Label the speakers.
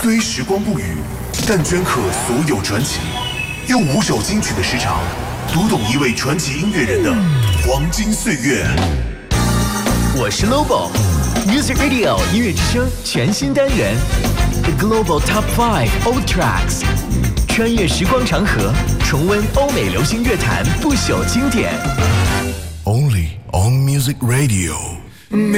Speaker 1: 虽时光不语，但镌刻所有传奇。用5首金曲的时长，读懂一位传奇音乐人的黄金岁月。
Speaker 2: 我是 Lobo。Music Radio 音乐之声全新单元 The Global Top 5 Old Tracks， 穿越时光长河，重温欧美流行乐坛不朽经典。
Speaker 1: Only on Music Radio。